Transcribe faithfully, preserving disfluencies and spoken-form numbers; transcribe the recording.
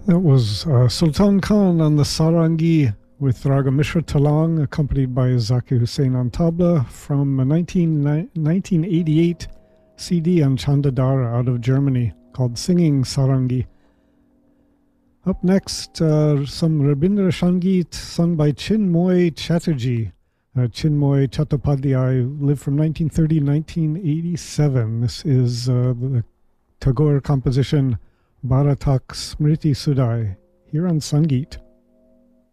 That was uh, Sultan Khan on the Sarangi with Raga Mishra Talang, accompanied by Zakir Hussain on tabla, from a nineteen eighty-eight C D on Chandadara out of Germany called Singing Sarangi. Up next, uh, some Rabindra Sangeet sung by Chinmoy Chatterjee. Uh, Chinmoy Chattopadhyay lived from nineteen thirty to nineteen eighty-seven. This is uh, the Tagore composition Bharatak Smriti Sudai, here on Sangeet.